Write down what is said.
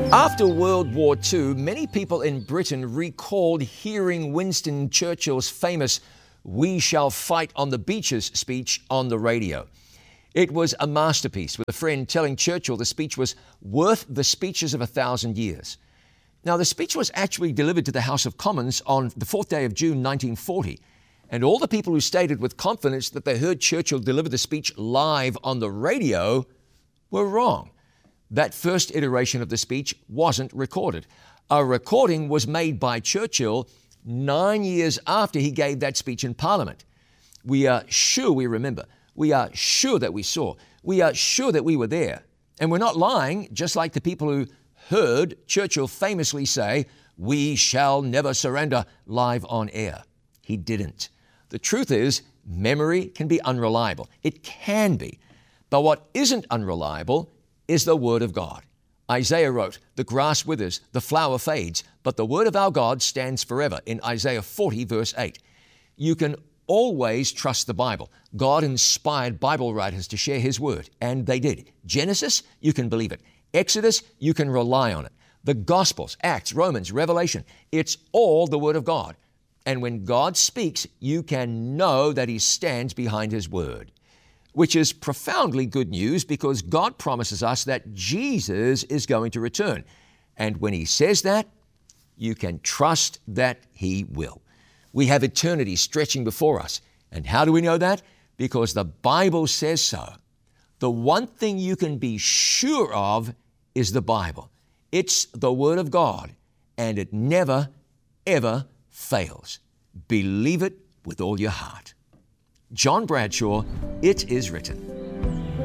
After World War II, many people in Britain recalled hearing Winston Churchill's famous "We shall fight on the beaches" speech on the radio. It was a masterpiece, with a friend telling Churchill the speech was worth the speeches of 1,000 years. Now, the speech was actually delivered to the House of Commons on the 4th day of June 1940, and all the people who stated with confidence that they heard Churchill deliver the speech live on the radio were wrong. That first iteration of the speech wasn't recorded. A recording was made by Churchill 9 years after he gave that speech in Parliament. We are sure we remember. We are sure that we saw. We are sure that we were there. And we're not lying, just like the people who heard Churchill famously say, "We shall never surrender," live on air. He didn't. The truth is, memory can be unreliable. It can be. But what isn't unreliable is the Word of God. Isaiah wrote, "The grass withers, the flower fades, but the word of our God stands forever," in Isaiah 40, verse 8. You can always trust the Bible. God inspired Bible writers to share His Word, and they did. Genesis, you can believe it. Exodus, you can rely on it. The Gospels, Acts, Romans, Revelation, it's all the Word of God. And when God speaks, you can know that He stands behind His Word, which is profoundly good news because God promises us that Jesus is going to return. And when He says that, you can trust that He will. We have eternity stretching before us. And how do we know that? Because the Bible says so. The one thing you can be sure of is the Bible. It's the Word of God, and it never, ever fails. Believe it with all your heart. John Bradshaw, It Is Written.